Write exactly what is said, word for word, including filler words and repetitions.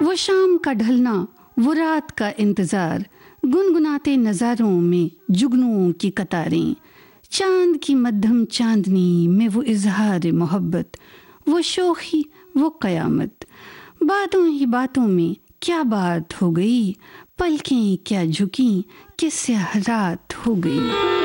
वो शाम का ढलना, वो रात का इंतजार, गुनगुनाते नजारों में जुगनुओं की कतारें, चांद की मध्यम चांदनी में वो इजहार मोहब्बत, वो शोखी, वो कयामत। बातों ही बातों में क्या बात हो गई, पलकें क्या झुकी, किस्सा रात हो गई।